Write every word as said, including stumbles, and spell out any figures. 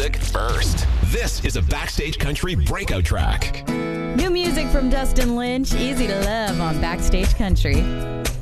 music first. This is a Backstage Country breakout track. New music from Dustin Lynch, Easy to Love on Backstage Country.